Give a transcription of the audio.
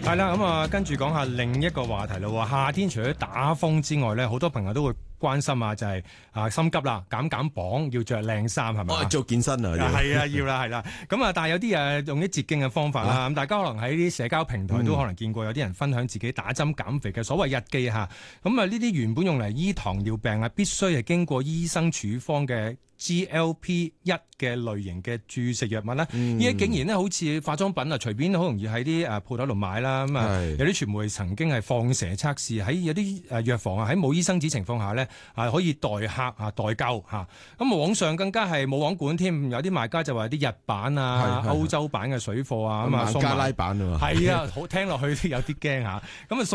係啦，咁啊，跟住講下另一個話題咯。夏天除咗打風之外咧，好多朋友都會關心啊，就係心急啦，減磅，要着靚衫係咪？ 做健身啊， 係啊，要啦，係啦。咁啊，但係有啲用啲捷徑嘅方法啦。咁大家可能喺啲社交平台都可能見過，有啲人分享自己打針減肥嘅所謂日記嚇。咁啊，呢啲原本用嚟醫糖尿病啊，必須係經過醫生處方嘅GLP-1嘅類型嘅注射藥物咧，依家竟然咧好似化妝品啊，隨便好容易喺啲鋪頭度買啦。咁啊，有啲傳媒曾經係放蛇測試，喺有啲藥房啊，喺冇醫生紙情況下咧，可以代客代購嚇。咁網上更加係冇網管添，有啲賣家就話啲日版啊、歐洲版嘅水貨啊，咁啊， 孟加拉版啊， 係啊，好聽落去都有啲驚嚇。咁啊